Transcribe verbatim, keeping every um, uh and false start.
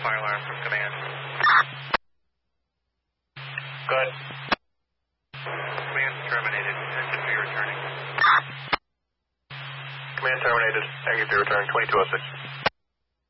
fire alarm from command. Good. Command terminated. Thank you for your returning. Command terminated. Thank you for your return. twenty-two oh six.